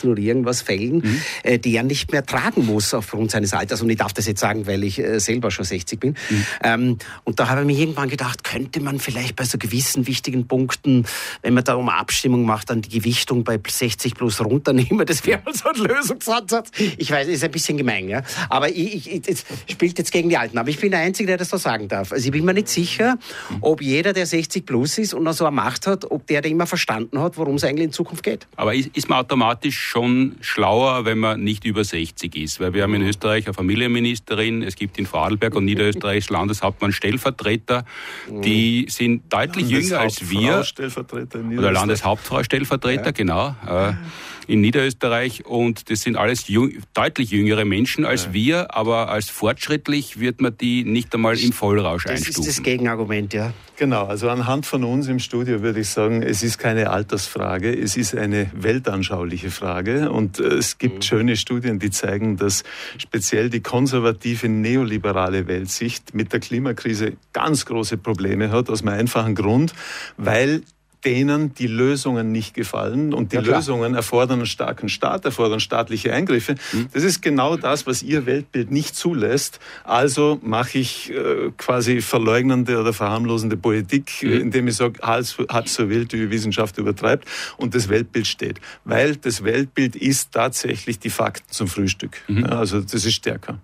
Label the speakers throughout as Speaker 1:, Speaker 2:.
Speaker 1: Beschlüssen oder irgendwas fällen, die er nicht mehr tragen muss aufgrund seines Alters. Und ich darf das jetzt sagen, weil ich selber schon 60 bin. Und da habe ich mir irgendwann gedacht, könnte man vielleicht bei so gewissen wichtigen Punkten, wenn man da um Abstimmung macht, dann die Gewichtung bei 60 plus runternehmen. Das wäre mal so ein Lösungsansatz. Ich weiß, ist ein bisschen gemein, ja. Aber es spielt jetzt gegen die Alten. Aber ich bin der Einzige, der das so sagen darf. Also ich bin mir nicht sicher, ob jeder, der 60 plus ist und noch so eine Macht hat, ob der immer verstanden hat, worum es eigentlich in Zukunft geht.
Speaker 2: Aber ist man automatisch schon schlauer, wenn man nicht über 60 ist? Weil wir haben in Österreich eine Familienministerin, es gibt in Vorarlberg und Niederösterreichs Landeshauptmann Stellvertreter, die sind deutlich jünger als wir. Oder Landeshauptfrau Stellvertreter, genau. In Niederösterreich, und das sind alles deutlich jüngere Menschen als wir, aber als fortschrittlich wird man die nicht einmal im Vollrausch einstufen.
Speaker 1: Das ist das Gegenargument, ja.
Speaker 3: Genau, also anhand von uns im Studio würde ich sagen, es ist keine Altersfrage, es ist eine weltanschauliche Frage, und es gibt schöne Studien, die zeigen, dass speziell die konservative neoliberale Weltsicht mit der Klimakrise ganz große Probleme hat, aus einem einfachen Grund, weil denen die Lösungen nicht gefallen, und die Lösungen erfordern einen starken Staat, erfordern staatliche Eingriffe. Das ist genau das, was ihr Weltbild nicht zulässt. Also mache ich quasi verleugnende oder verharmlosende Politik, indem ich sage, halb so wild, wie die Wissenschaft übertreibt, und das Weltbild steht. Weil das Weltbild ist tatsächlich die Fakten zum Frühstück. Also das ist stärker.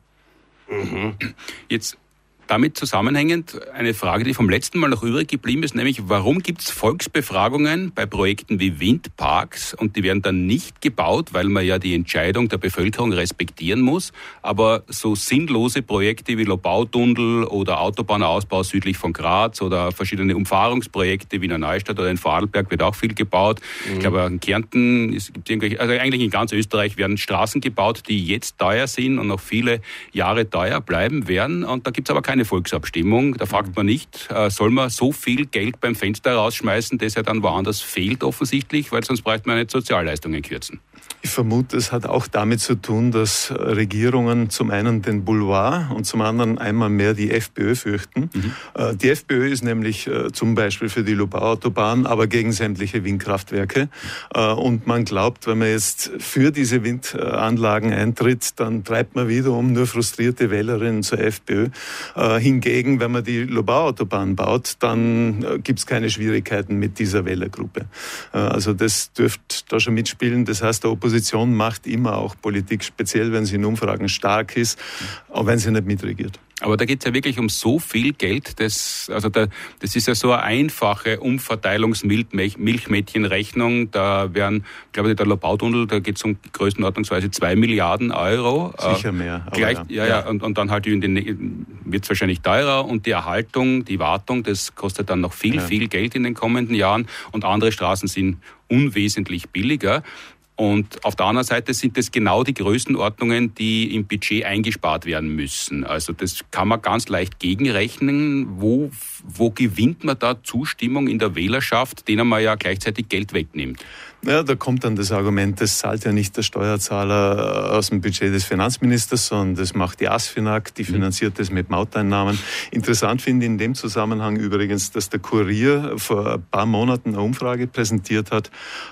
Speaker 2: Jetzt damit zusammenhängend eine Frage, die vom letzten Mal noch übrig geblieben ist, nämlich warum gibt es Volksbefragungen bei Projekten wie Windparks, und die werden dann nicht gebaut, weil man ja die Entscheidung der Bevölkerung respektieren muss, aber so sinnlose Projekte wie Lobautunnel oder Autobahnausbau südlich von Graz oder verschiedene Umfahrungsprojekte wie in der Neustadt oder in Vorarlberg wird auch viel gebaut. Ich glaube, in Kärnten, es gibt also eigentlich in ganz Österreich werden Straßen gebaut, die jetzt teuer sind und noch viele Jahre teuer bleiben werden, und da gibt es aber keine Volksabstimmung. Da fragt man nicht, soll man so viel Geld beim Fenster rausschmeißen, das ja dann woanders fehlt offensichtlich, weil sonst bräuchte man nicht Sozialleistungen kürzen.
Speaker 3: Ich vermute, es hat auch damit zu tun, dass Regierungen zum einen den Boulevard und zum anderen einmal mehr die FPÖ fürchten. Die FPÖ ist nämlich zum Beispiel für die Lobau-Autobahn, aber gegen sämtliche Windkraftwerke. Und man glaubt, wenn man jetzt für diese Windanlagen eintritt, dann treibt man wiederum nur frustrierte Wählerinnen zur FPÖ. Hingegen, wenn man die Lobau-Autobahn baut, dann gibt es keine Schwierigkeiten mit dieser Wählergruppe. Also das dürfte da schon mitspielen. Das heißt, der Opposition macht immer auch Politik, speziell wenn sie in Umfragen stark ist, auch wenn sie nicht mitregiert.
Speaker 2: Aber da geht es ja wirklich um so viel Geld, das ist ja so eine einfache Umverteilungsmilchmädchenrechnung. Da werden, glaube ich, der Lobautunnel, da geht es um größenordnungsweise 2 Milliarden Euro.
Speaker 3: Sicher mehr.
Speaker 2: Und dann halt wird es wahrscheinlich teurer, und die Erhaltung, die Wartung, das kostet dann noch viel Geld in den kommenden Jahren, und andere Straßen sind unwesentlich billiger. Und auf der anderen Seite sind das genau die Größenordnungen, die im Budget eingespart werden müssen. Also das kann man ganz leicht gegenrechnen. Wo gewinnt man da Zustimmung in der Wählerschaft, denen man ja gleichzeitig Geld wegnimmt?
Speaker 3: Ja, da kommt dann das Argument, das zahlt ja nicht der Steuerzahler aus dem Budget des Finanzministers, sondern das macht die ASFINAG, die finanziert das mit Mauteinnahmen. Interessant finde ich in dem Zusammenhang übrigens, dass der Kurier vor ein paar Monaten eine Umfrage präsentiert hat,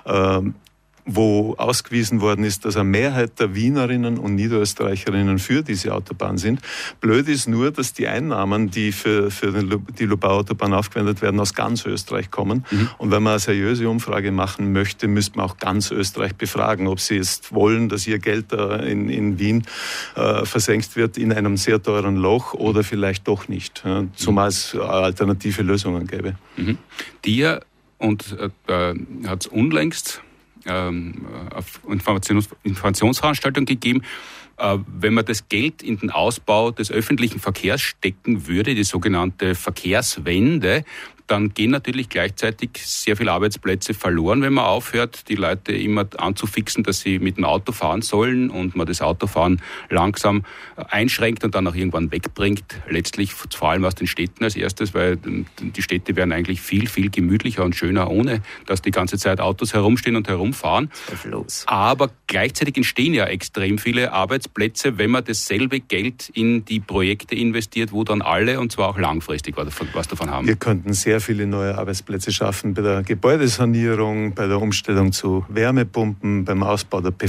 Speaker 3: wo ausgewiesen worden ist, dass eine Mehrheit der Wienerinnen und Niederösterreicherinnen für diese Autobahn sind. Blöd ist nur, dass die Einnahmen, die für die Lobau-Autobahn aufgewendet werden, aus ganz Österreich kommen. Und wenn man eine seriöse Umfrage machen möchte, müsste man auch ganz Österreich befragen, ob sie jetzt wollen, dass ihr Geld da in Wien versenkt wird in einem sehr teuren Loch, oder vielleicht doch nicht, zumal es alternative Lösungen gäbe.
Speaker 2: Dir, und hat es unlängst auf Informationsveranstaltungen gegeben, wenn man das Geld in den Ausbau des öffentlichen Verkehrs stecken würde, die sogenannte Verkehrswende, dann gehen natürlich gleichzeitig sehr viele Arbeitsplätze verloren, wenn man aufhört, die Leute immer anzufixen, dass sie mit dem Auto fahren sollen, und man das Autofahren langsam einschränkt und dann auch irgendwann wegbringt. Letztlich vor allem aus den Städten als erstes, weil die Städte wären eigentlich viel, viel gemütlicher und schöner, ohne dass die ganze Zeit Autos herumstehen und herumfahren. Aber gleichzeitig entstehen ja extrem viele Arbeitsplätze, wenn man dasselbe Geld in die Projekte investiert, wo dann alle, und zwar auch langfristig, was davon haben.
Speaker 3: Wir könnten sehr viele neue Arbeitsplätze schaffen bei der Gebäudesanierung, bei der Umstellung zu Wärmepumpen, beim Ausbau der